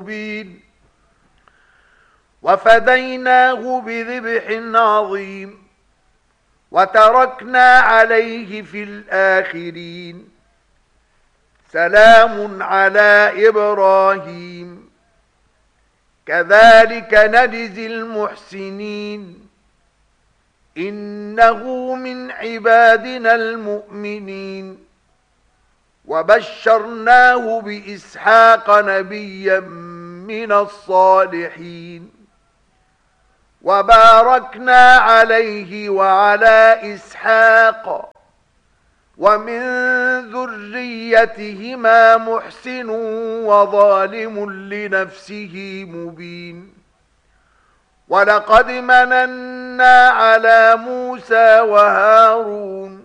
مبين وفديناه بذبح عظيم وتركنا عليه في الآخرين سلام على إبراهيم كذلك نجزي المحسنين إنه من عبادنا المؤمنين وبشرناه بإسحاق نبيا من الصالحين وباركنا عليه وعلى إسحاق ومن ذريتهما محسن وظالم لنفسه مبين ولقد مننا على موسى وهارون